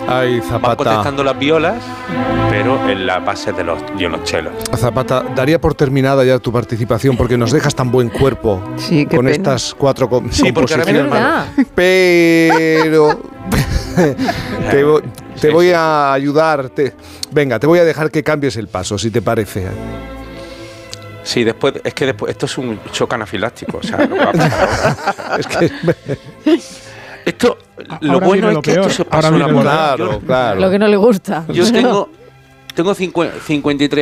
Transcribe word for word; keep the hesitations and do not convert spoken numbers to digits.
Ay, Van Zapata. contestando las violas, pero en la base de los violonchelos. Zapata, daría por terminada ya tu participación porque nos dejas tan buen cuerpo Sí, qué con pena. estas cuatro com- Sí, porque ahora viene el composiciones. Pero te, vo- te Sí, voy sí, a ayudar. te- venga, te voy a dejar que cambies el paso, si te parece. Sí, después, es que después, esto es un shock anafiláctico, o sea, lo que va a pasar ahora. Es que, Esto, lo Ahora bueno viene es lo que peor, esto se ahora pasa una viene lo bola. claro, Yo, claro. Lo que no le gusta. yo tengo, tengo cincuenta y tres